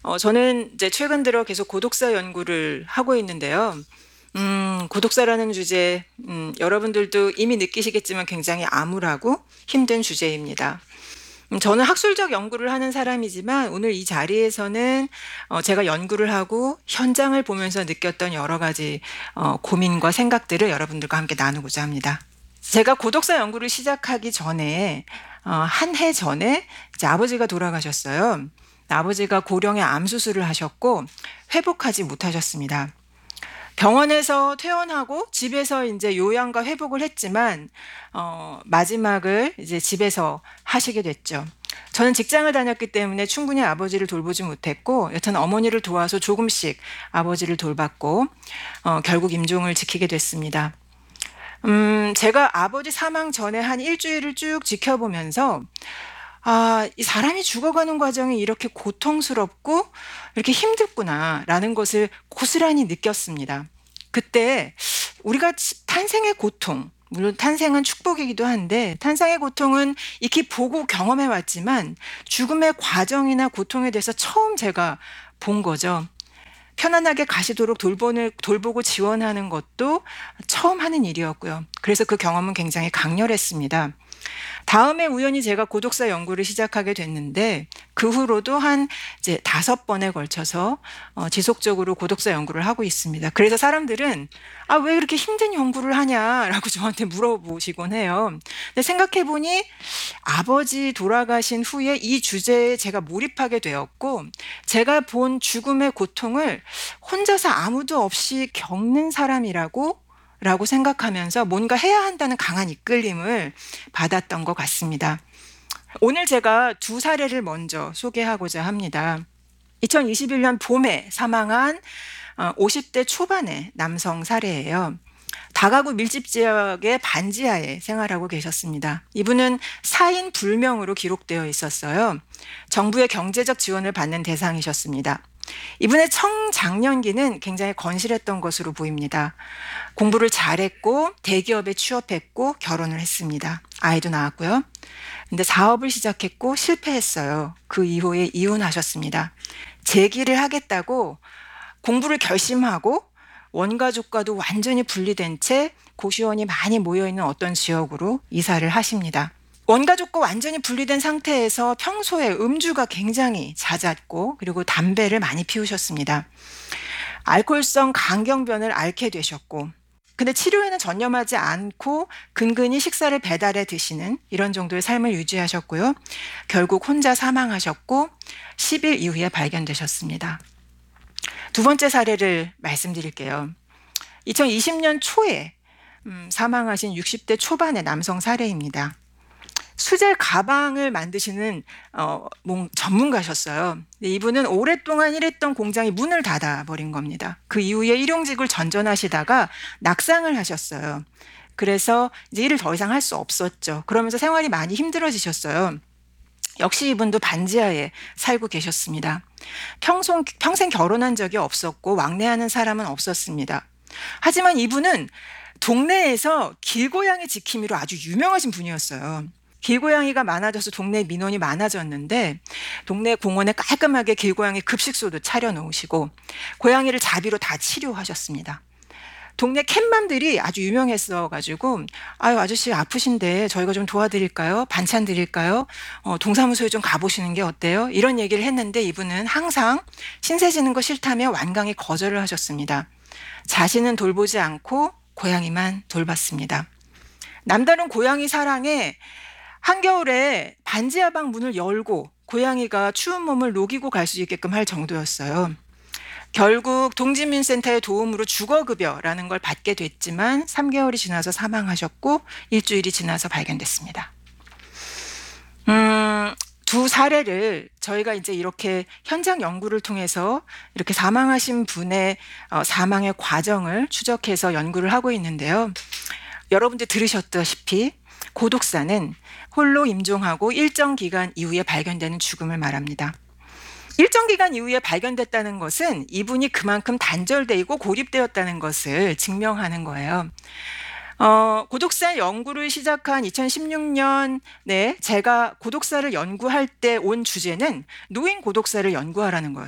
저는 이제 최근 들어 계속 고독사 연구를 하고 있는데요. 고독사라는 주제, 여러분들도 이미 느끼시겠지만 굉장히 암울하고 힘든 주제입니다. 저는 학술적 연구를 하는 사람이지만 오늘 이 자리에서는 제가 연구를 하고 현장을 보면서 느꼈던 여러 가지 고민과 생각들을 여러분들과 함께 나누고자 합니다. 제가 고독사 연구를 시작하기 전에 한 해 전에 이제 아버지가 돌아가셨어요. 아버지가 고령의 암 수술을 하셨고 회복하지 못하셨습니다. 병원에서 퇴원하고 집에서 이제 요양과 회복을 했지만 마지막을 이제 집에서 하시게 됐죠. 저는 직장을 다녔기 때문에 충분히 아버지를 돌보지 못했고 여튼 어머니를 도와서 조금씩 아버지를 돌봤고 결국 임종을 지키게 됐습니다. 제가 아버지 사망 전에 한 일주일을 쭉 지켜보면서 이 사람이 죽어가는 과정이 이렇게 고통스럽고 이렇게 힘들구나라는 것을 고스란히 느꼈습니다. 그때 우리가 탄생의 고통, 물론 탄생은 축복이기도 한데 탄생의 고통은 익히 보고 경험해 왔지만 죽음의 과정이나 고통에 대해서 처음 제가 본 거죠. 편안하게 가시도록 돌보고 지원하는 것도 처음 하는 일이었고요. 그래서 그 경험은 굉장히 강렬했습니다. 다음에 우연히 제가 고독사 연구를 시작하게 됐는데 그 후로도 한 이제 5번에 걸쳐서 지속적으로 고독사 연구를 하고 있습니다. 그래서 사람들은 왜 그렇게 힘든 연구를 하냐라고 저한테 물어보시곤 해요. 근데 생각해 보니 아버지 돌아가신 후에 이 주제에 제가 몰입하게 되었고 제가 본 죽음의 고통을 혼자서 아무도 없이 겪는 사람이라고 생각하면서 뭔가 해야 한다는 강한 이끌림을 받았던 것 같습니다. 오늘 제가 2사례를 먼저 소개하고자 합니다. 2021년 봄에 사망한 50대 초반의 남성 사례예요. 다가구 밀집 지역의 반지하에 생활하고 계셨습니다. 이분은 4인 불명으로 기록되어 있었어요. 정부의 경제적 지원을 받는 대상이셨습니다. 이분의 청장년기는 굉장히 건실했던 것으로 보입니다. 공부를 잘했고 대기업에 취업했고 결혼을 했습니다. 아이도 낳았고요. 근데 사업을 시작했고 실패했어요. 그 이후에 이혼하셨습니다. 재기를 하겠다고 공부를 결심하고 원가족과도 완전히 분리된 채 고시원이 많이 모여있는 어떤 지역으로 이사를 하십니다. 원가족과 완전히 분리된 상태에서 평소에 음주가 굉장히 잦았고 그리고 담배를 많이 피우셨습니다. 알코올성 간경변을 앓게 되셨고 근데 치료에는 전념하지 않고 근근히 식사를 배달해 드시는 이런 정도의 삶을 유지하셨고요. 결국 혼자 사망하셨고 10일 이후에 발견되셨습니다. 2번째 사례를 말씀드릴게요. 2020년 초에 사망하신 60대 초반의 남성 사례입니다. 수제 가방을 만드시는 전문가셨어요. 근데 이분은 오랫동안 일했던 공장이 문을 닫아버린 겁니다. 그 이후에 일용직을 전전하시다가 낙상을 하셨어요. 그래서 이제 일을 더 이상 할 수 없었죠. 그러면서 생활이 많이 힘들어지셨어요. 역시 이분도 반지하에 살고 계셨습니다. 평생 결혼한 적이 없었고 왕래하는 사람은 없었습니다. 하지만 이분은 동네에서 길고양이 지킴이로 아주 유명하신 분이었어요. 길고양이가 많아져서 동네 민원이 많아졌는데 동네 공원에 깔끔하게 길고양이 급식소도 차려놓으시고 고양이를 자비로 다 치료하셨습니다. 동네 캣맘들이 아주 유명했어가지고 아저씨 아프신데 저희가 좀 도와드릴까요? 반찬 드릴까요? 동사무소에 좀 가보시는 게 어때요? 이런 얘기를 했는데 이분은 항상 신세 지는 거 싫다며 완강히 거절을 하셨습니다. 자신은 돌보지 않고 고양이만 돌봤습니다. 남다른 고양이 사랑에 한겨울에 반지하방 문을 열고 고양이가 추운 몸을 녹이고 갈 수 있게끔 할 정도였어요. 결국 동지민센터의 도움으로 주거급여라는 걸 받게 됐지만 3개월이 지나서 사망하셨고 일주일이 지나서 발견됐습니다. 2사례를 저희가 이제 이렇게 현장 연구를 통해서 이렇게 사망하신 분의 사망의 과정을 추적해서 연구를 하고 있는데요. 여러분들 들으셨다시피 고독사는 홀로 임종하고 일정 기간 이후에 발견되는 죽음을 말합니다. 일정 기간 이후에 발견됐다는 것은 이분이 그만큼 단절되고 고립되었다는 것을 증명하는 거예요. 고독사 연구를 시작한 2016년에 제가 고독사를 연구할 때 온 주제는 노인 고독사를 연구하라는 거예요.